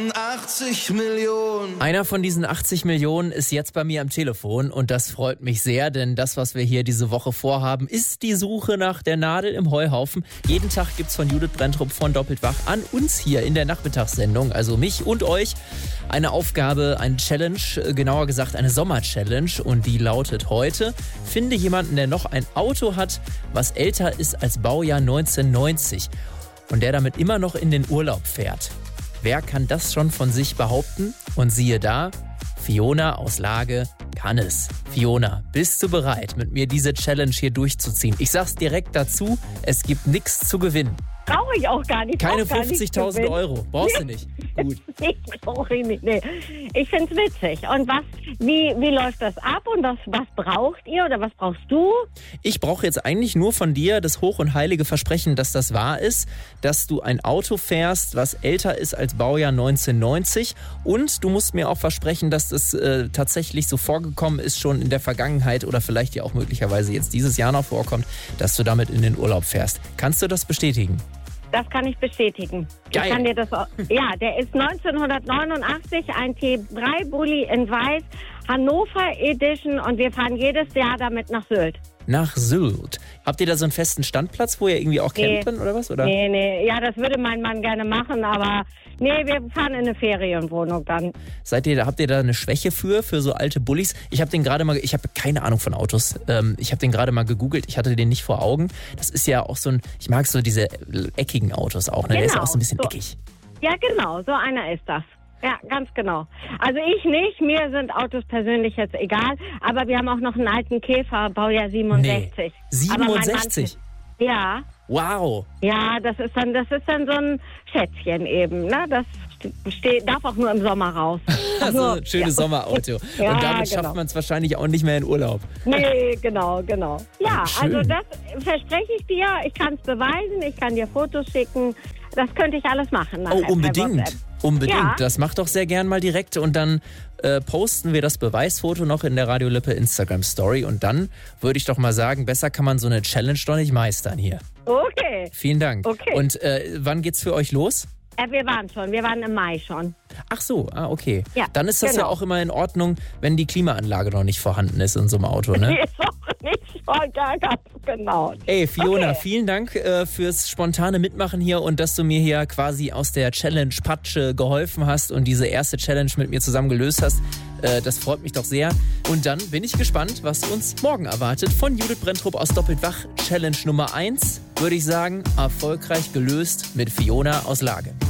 80 Millionen. Einer von diesen 80 Millionen ist jetzt bei mir am Telefon und das freut mich sehr, denn das, was wir hier diese Woche vorhaben, ist die Suche nach der Nadel im Heuhaufen. Jeden Tag gibt's von Judith Brenntrup von Doppelt Wach an uns hier in der Nachmittagssendung, also mich und euch, eine Aufgabe, eine Challenge, genauer gesagt eine Sommer-Challenge, und die lautet heute: Finde jemanden, der noch ein Auto hat, was älter ist als Baujahr 1990 und der damit immer noch in den Urlaub fährt. Wer kann das schon von sich behaupten? Und siehe da, Fiona aus Lage kann es. Fiona, bist du bereit, mit mir diese Challenge hier durchzuziehen? Ich sag's direkt dazu, es gibt nichts zu gewinnen. Brauche ich auch gar nicht. Keine 50.000 Euro, brauchst du nicht. Gut. Nee, brauche ich nicht. Nee. Ich find's witzig. Und wie läuft das ab und was braucht ihr oder was brauchst du? Ich brauche jetzt eigentlich nur von dir das hoch und heilige Versprechen, dass das wahr ist, dass du ein Auto fährst, was älter ist als Baujahr 1990, und du musst mir auch versprechen, dass das tatsächlich so vorgekommen ist schon in der Vergangenheit oder vielleicht ja auch möglicherweise jetzt dieses Jahr noch vorkommt, dass du damit in den Urlaub fährst. Kannst du das bestätigen? Das kann ich bestätigen. Geil. Ich kann dir das auch, ja, der ist 1989, ein T3-Bulli in Weiß, Hannover Edition, und wir fahren jedes Jahr damit nach Sylt. Nach Sylt. Habt ihr da so einen festen Standplatz, wo ihr irgendwie auch campt dann, oder was? Oder? Nee. Ja, das würde mein Mann gerne machen, aber nee, wir fahren in eine Ferienwohnung dann. Habt ihr da eine Schwäche für so alte Bullis? Ich habe keine Ahnung von Autos. Ich habe den gerade mal gegoogelt. Ich hatte den nicht vor Augen. Das ist ja auch so ich mag so diese eckigen Autos auch, ne? Genau, Der ist ja auch so ein bisschen eckig. Ja, genau, so einer ist das. Ja, ganz genau. Also ich nicht, mir sind Autos persönlich jetzt egal, aber wir haben auch noch einen alten Käfer, Baujahr 67. Nee. 67? Ja. Wow. Ja, das ist dann so ein Schätzchen eben, ne? Das darf auch nur im Sommer raus. Also ein schönes Sommerauto. Ja, und damit schafft man es wahrscheinlich auch nicht mehr in Urlaub. Nee, genau. Ja, schön. also das verspreche ich dir. Ich kann es beweisen, ich kann dir Fotos schicken. Das könnte ich alles machen. Oh, unbedingt. Unbedingt. Ja. Das mach doch sehr gern mal direkt, und dann posten wir das Beweisfoto noch in der Radio Lippe Instagram Story, und dann würde ich doch mal sagen, besser kann man so eine Challenge doch nicht meistern hier. Okay. Vielen Dank. Okay. Und wann geht's für euch los? Wir waren im Mai schon. Ach so, okay. Ja, dann ist das ja auch immer in Ordnung, wenn die Klimaanlage noch nicht vorhanden ist in so einem Auto, ne? Die ist auch nicht voll, ganz genau. Ey, Fiona, vielen Dank fürs spontane Mitmachen hier und dass du mir hier quasi aus der Challenge-Patsche geholfen hast und diese erste Challenge mit mir zusammen gelöst hast. Das freut mich doch sehr. Und dann bin ich gespannt, was uns morgen erwartet von Judith Brenntrup aus Doppelt Wach. Challenge Nummer 1, würde ich sagen, erfolgreich gelöst mit Fiona aus Lage.